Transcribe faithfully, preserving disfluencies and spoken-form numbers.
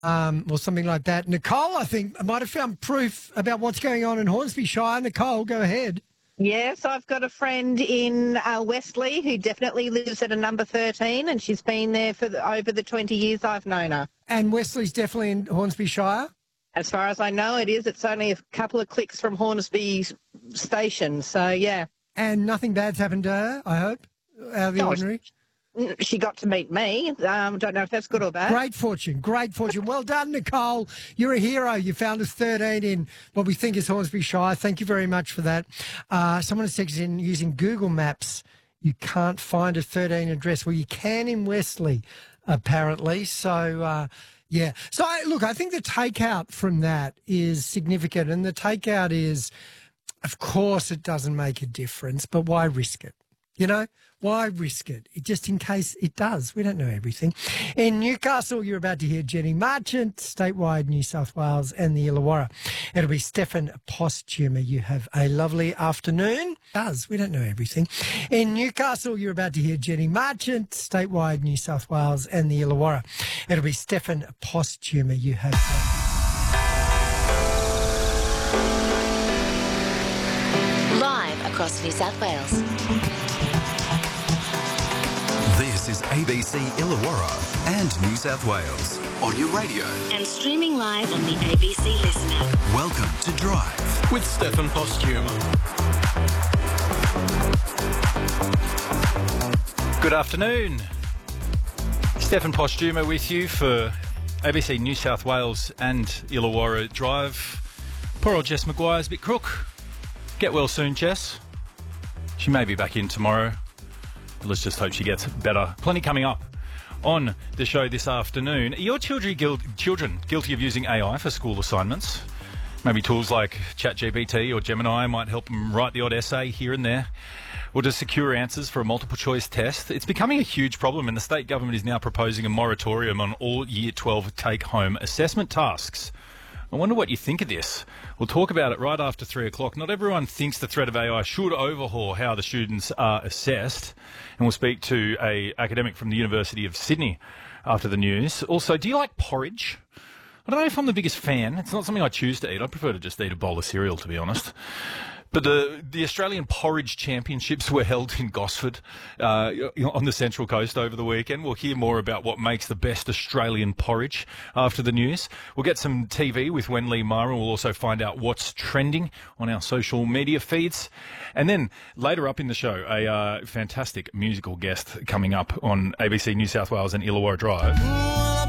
um, or something like that. Nicole, I think, might have found proof about what's going on in Hornsby Shire. Nicole, go ahead. Yes, I've got a friend in uh, Wesley who definitely lives at a number thirteen, and she's been there for the, over the twenty years I've known her. And Wesley's definitely in Hornsby Shire? As far as I know, it is. It's only a couple of clicks from Hornsby station, so yeah. And nothing bad's happened to her, I hope, out of the No, ordinary? She got to meet me. Um, don't know if that's good or bad. Great fortune, great fortune. Well done, Nicole. You're a hero. You found us thirteen in what we think is Hornsby Shire. Thank you very much for that. Uh, someone has texted in using Google Maps. You can't find a thirteen address. Well, you can in Wesley, apparently. So, uh, yeah. So, I, look, I think the takeout from that is significant. And the takeout is, of course, it doesn't make a difference, but why risk it? You know, why risk it? it? Just in case it does. We don't know everything. In Newcastle, you're about to hear Jenny Marchant, statewide New South Wales and the Illawarra. It'll be Stefan Postuma. You have a lovely afternoon. It does. We don't know everything. In Newcastle, you're about to hear Jenny Marchant, statewide New South Wales and the Illawarra. It'll be Stefan Postuma. You have... Live across New South Wales. This is A B C Illawarra and New South Wales on your radio. And streaming live on the A B C Listen app. Welcome to Drive with Stefan Postuma. Good afternoon. Stefan Postuma with you for A B C New South Wales and Illawarra Drive. Poor old Jess Maguire's a bit crook. Get well soon, Jess. She may be back in tomorrow. Let's just hope she gets better. Plenty coming up on the show this afternoon. Are your children, children guilty of using A I for school assignments? Maybe tools like ChatGPT or Gemini might help them write the odd essay here and there, or to secure answers for a multiple choice test. It's becoming a huge problem, and the state government is now proposing a moratorium on all Year twelve take-home assessment tasks. I wonder what you think of this. We'll talk about it right after three o'clock. Not everyone thinks the threat of A I should overhaul how the students are assessed. And we'll speak to a academic from the University of Sydney after the news. Also, do you like porridge? I don't know if I'm the biggest fan. It's not something I choose to eat. I prefer to just eat a bowl of cereal, to be honest. But the the Australian Porridge Championships were held in Gosford uh, on the Central Coast over the weekend. We'll hear more about what makes the best Australian porridge after the news. We'll get some T V with Wenlee Myra. We'll also find out what's trending on our social media feeds. And then later up in the show, a uh, fantastic musical guest coming up on A B C New South Wales and Illawarra Drive.